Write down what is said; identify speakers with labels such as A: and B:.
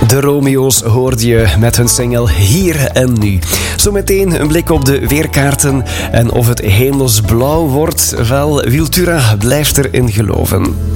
A: De Romeo's hoorde je met hun single Hier en Nu. Zometeen een blik op de weerkaarten en of het hemelsblauw wordt. Wel, Wiltura blijft erin geloven.